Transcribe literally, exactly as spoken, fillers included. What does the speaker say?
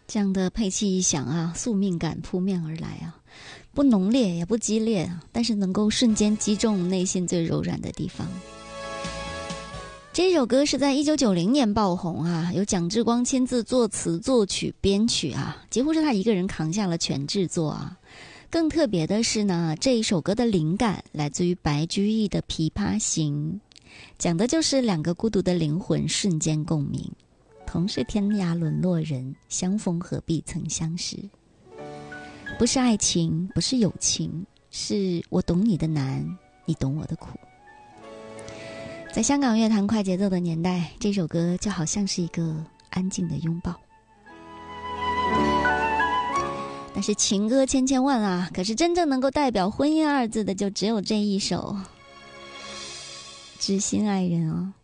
这样的配器一响啊，宿命感扑面而来啊，不浓烈也不激烈啊，但是能够瞬间击中内心最柔软的地方。这首歌是在一九九零年爆红啊，由蒋志光亲自作词作曲编曲啊，几乎是他一个人扛下了全制作啊。更特别的是呢，这一首歌的灵感来自于白居易的《琵琶行》，讲的就是两个孤独的灵魂瞬间共鸣，同是天涯沦落人，相逢何必曾相识。不是爱情，不是友情，是我懂你的难，你懂我的苦。在香港乐坛快节奏的年代，这首歌就好像是一个安静的拥抱。但是情歌千千万啊，可是真正能够代表婚姻二字的就只有这一首《知心爱人》哦。